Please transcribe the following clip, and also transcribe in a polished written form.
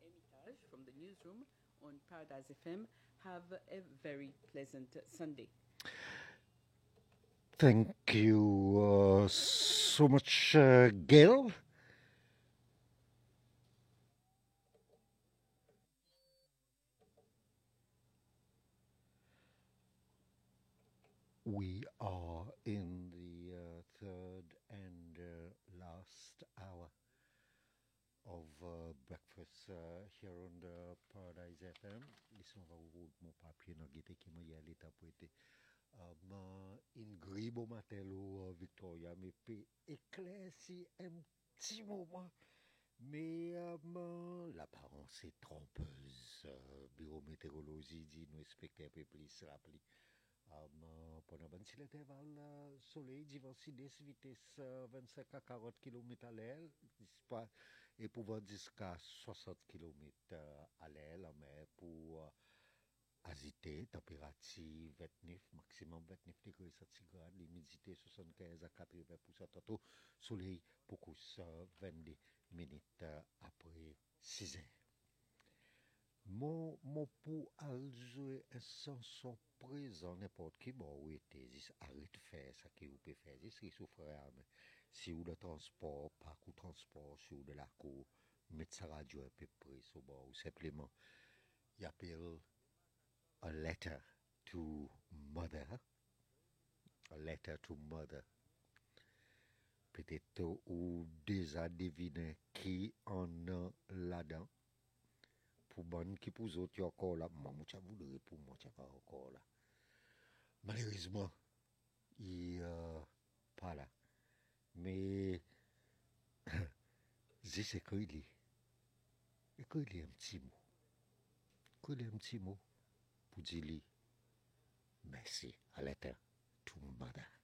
Hermitage from the newsroom on Paradise FM. Have a very pleasant Sunday. Thank you so much, Gail. We are in the third and last hour of breakfast here on the Paradise FM. Listen, on va ouvrir mon papier dans guité qui m'a y aller t'apprêter. In gribo matelo Victoria, mais peut éclaircir un petit moment. Mais l'apparence est trompeuse. Bureau météorologie dit nous respecter un peu plus la pluie. Pendant l'intervalle, soleil diversifié vitesse 25 à 40 km à l'aile et pouvant jusqu'à 60 km à l'aile, mais pour agiter, température 29, maximum 29 degrés centigrades, l'humidité 75 à 80%, tantôt soleil pour 22 minutes après 6 heures. Mon pour jouer un chanson présent n'importe qui bon oui t'es arrête de faire ça qui vous peut faire c'est souffrir si vous de transport parcours transport si vous de la cour mettre sa radio un peu près so bon ou simplement y appelle a letter to mother a letter to mother peut-être ou déjà deviné qui en a là-dedans pour bonne qui pour autres encore là moi je voudrais pour moi tu pas encore là malheureusement il pas là mais j'ai écrit un petit mot pour dire merci à l'état tout mother.